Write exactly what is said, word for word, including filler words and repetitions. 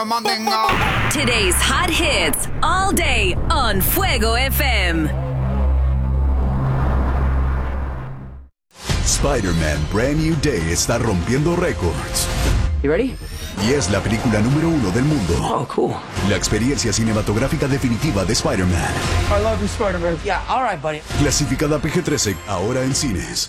Today's hot hits all day on Fuego F M. Spider-Man Brand New Day está rompiendo récords. You ready? Y es la película número uno del mundo. Oh, cool. La experiencia cinematográfica definitiva de Spider-Man. I love you, Spider-Man. Yeah, all right, buddy. Clasificada P G trece, ahora en cines.